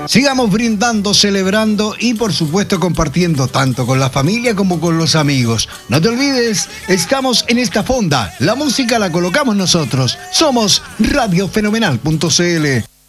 Sigamos brindando, celebrando y por supuesto compartiendo tanto con la familia como con los amigos. No te olvides, estamos en esta fonda. La música la colocamos nosotros. Somos radiofenomenal.cl.